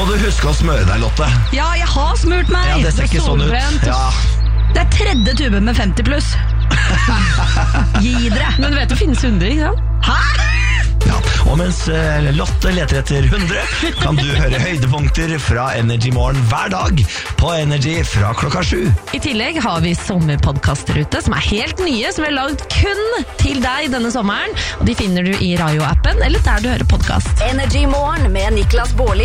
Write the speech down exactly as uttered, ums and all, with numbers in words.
må du huske å smøre deg, Lotte. Ja, jeg har smurt meg. Ja, det ser ikke sånn ut. Ja. Det er tredje tuben med femti pluss. Gi dere. Men du vet det finnes hundre, ikke sant? Hæ? Ja, og mens uh, Lotte leter etter hundre, kan du høre høydepunkter fra Energy Morgen hver dag på Energy fra klokka sju. I tillegg har vi sommerpodkaster ute som er helt nye, som er laget kun til deg denne sommeren. Og de finner du i Rayo-appen eller der du hører podcast. Energy Morgen med Niklas Baarli